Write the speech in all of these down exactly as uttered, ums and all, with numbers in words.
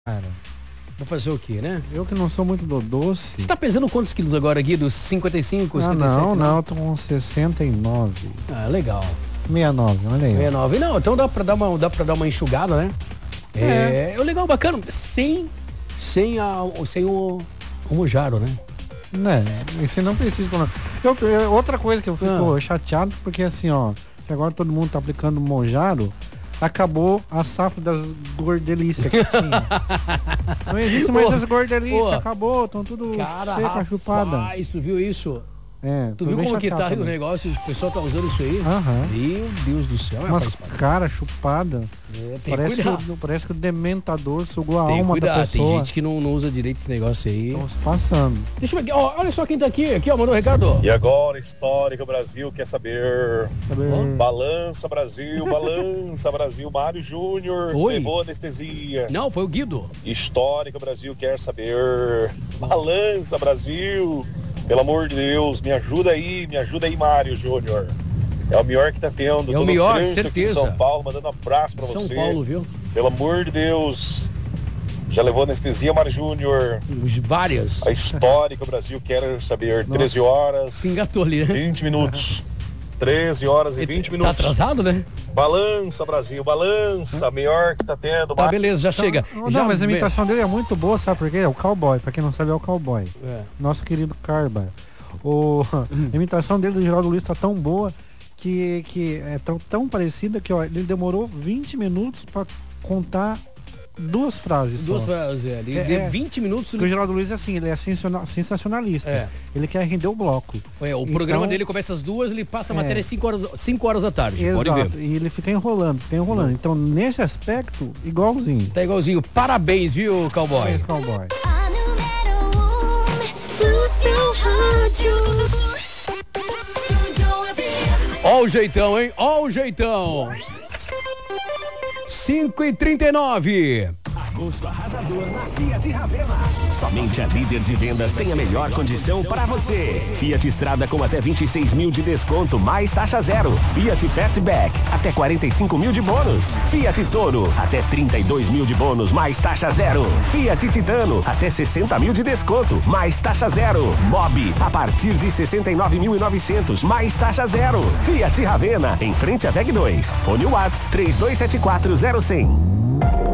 Cara, Vou fazer o quê, né? eu que não sou muito do doce. Você tá pesando quantos quilos agora, Guido? cinquenta e cinco, Ah, cinquenta e sete? não, não, eu tô com sessenta e nove. Ah, legal. sessenta e nove, olha aí. sessenta e nove. Não, então dá pra dar uma, dá pra dar uma enxugada, né? É, é o legal, bacana. Sem, sem, a, sem o, o mojaro, né? Né, você não precisa. Eu, eu, outra coisa que eu fico Ah. chateado, porque assim, ó, que agora todo mundo tá aplicando mojaro, acabou a safra das gordelícias que tinha. Não existe mais Pô, as gordelícias, pô. acabou, estão tudo Cara, seca, chupada. rapaz, tu viu isso? É, Tu tô viu bem como que chateado tá aí o também. negócio? O pessoal tá usando isso aí? Aham. Meu Deus do céu. Umas rapaz, cara chupada. é, tem que Parece que, cuidar. o, parece que o dementador sugou a Tem que alma da cuidar. Tem pessoa. gente que não, não usa direito esse negócio aí. Estão se passando. Deixa eu ver aqui. Ó, olha só quem tá aqui. Aqui, ó, mandou um recado. E agora, Histórica Brasil quer saber. Saber- Balança Brasil, balança Brasil. Mário Júnior Oi. levou anestesia. Não, foi o Guido. Histórica Brasil quer saber. Balança Brasil. Pelo amor de Deus, me ajuda aí, me ajuda aí, Mário Júnior. É o melhor que tá tendo. É Tô o no melhor, trânsito aqui em certeza. São Paulo, mandando um abraço pra São você. Paulo, viu? Pelo amor de Deus. Já levou anestesia, Mário Júnior. Os várias. A Histórica Brasil quer saber. treze horas. Se engatou ali, né? vinte minutos. treze horas e vinte Tá minutos. atrasado, né? Balança, Brasil, balança. Melhor que tá tendo. Tá, beleza, já chega. Não, já não, mas a imitação dele é muito boa, sabe por quê? É o cowboy, pra quem não sabe é o cowboy. É. Nosso querido Carba. O, a imitação dele do Geraldo Luiz tá tão boa que, que é tão, tão parecida que ó, ele demorou vinte minutos pra contar duas frases Duas só. frases, é. Ele É, deu é. vinte minutos. Porque o Geraldo Luiz é assim, ele é sensaciona- sensacionalista. É. Ele quer render o bloco. É, o Então- programa dele começa às duas, ele passa a É. matéria às cinco horas, cinco horas da tarde. Pode Exato. ver. E ele fica enrolando, fica enrolando. Então, nesse aspecto, igualzinho. Tá igualzinho. Parabéns, viu, cowboy? Esse cowboy. A número um do seu rádio. Ó o jeitão, hein? Ó o jeitão. cinco e trinta e nove. Agosto arrasador na Fiat Ravena. Somente a líder de vendas tem a melhor condição para você. Fiat Strada com até vinte e seis mil de desconto, mais taxa zero. Fiat Fastback, até quarenta e cinco mil de bônus. Fiat Toro, até trinta e dois mil de bônus, mais taxa zero. Fiat Titano, até sessenta mil de desconto, mais taxa zero. Mobi, a partir de sessenta e nove mil e novecentos, mais taxa zero. Fiat Ravena, em frente à V E G dois. Fone Whats três dois sete quatro zero zero zero.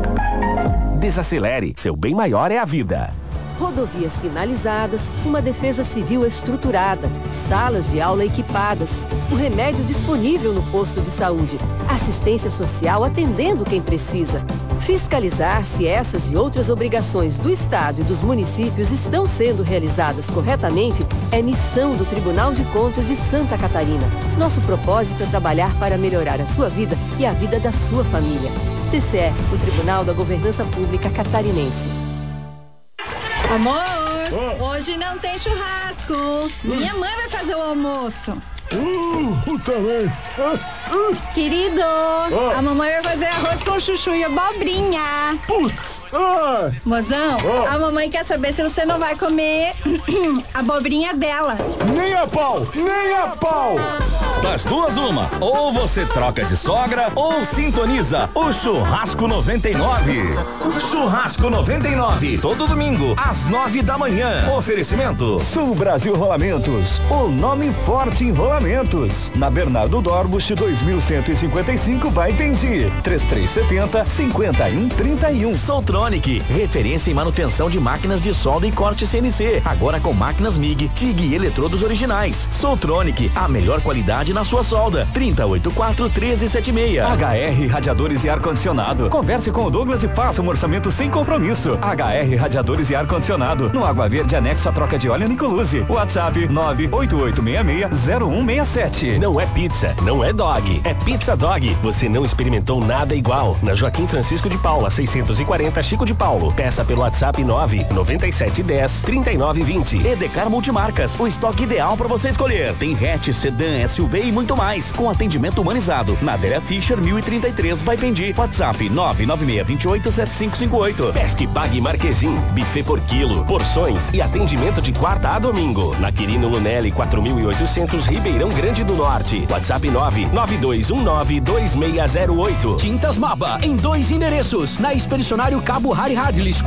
Desacelere, seu bem maior é a vida. Rodovias sinalizadas, uma defesa civil estruturada, salas de aula equipadas, o remédio disponível no posto de saúde, assistência social atendendo quem precisa. Fiscalizar se essas e outras obrigações do Estado e dos municípios estão sendo realizadas corretamente é missão do Tribunal de Contas de Santa Catarina. Nosso propósito é trabalhar para melhorar a sua vida e a vida da sua família. T C E, o Tribunal da Governança Pública Catarinense. Amor, hoje não tem churrasco. Minha mãe vai fazer o almoço. Uh, também. Querido, a mamãe vai fazer arroz com chuchu e abobrinha. Putz. Ah. Mozão, Oh. a mamãe quer saber se você não vai comer a abobrinha dela. Nem a pau, nem a pau. Das duas, uma. Ou você troca de sogra ou sintoniza o Churrasco noventa e nove. Churrasco noventa e nove. Todo domingo, às nove da manhã. Oferecimento Sul Brasil Rolamentos, o nome forte em rolamentos. Na Bernardo Dorbusch dois mil cento e cinquenta e cinco, vai Pendi. três três sete zero, cinco um três um. Soltronic, referência em manutenção de máquinas de solda e corte C N C. Agora com máquinas M I G, T I G e eletrodos originais. Soltronic, a melhor qualidade na sua solda. trinta e oito quatro, treze setenta e seis. H R Radiadores e Ar-Condicionado. Converse com o Douglas e faça um orçamento sem compromisso. H R Radiadores e Ar-Condicionado. No Água Verde, anexo a troca de óleo Nicoluse. WhatsApp nove oito oito seis seis zero um seis sete. Não é pizza, não é dog, é Pizza Dog. Você não experimentou nada igual. Na Joaquim Francisco de Paula, seiscentos e quarenta, Chico de Paulo. Peça pelo WhatsApp nove nove sete um zero, trinta e nove vinte. Edecar Multimarcas, o estoque ideal para você escolher. Tem hatch, sedã, S U V V e muito mais, com atendimento humanizado. Na Adélia Fischer, mil e trinta e três, Baipendi. WhatsApp nove nove seis dois oito sete cinco cinco oito. Pesque Pague Marquezim, buffet por quilo, porções e atendimento de quarta a domingo. Na Quirino Lunelli, quatro mil e oitocentos, Ribeirão Grande do Norte. WhatsApp nove nove dois um nove dois seis zero oito. Tintas Maba, em dois endereços. Na Expedicionário Cabo Harry Hadley,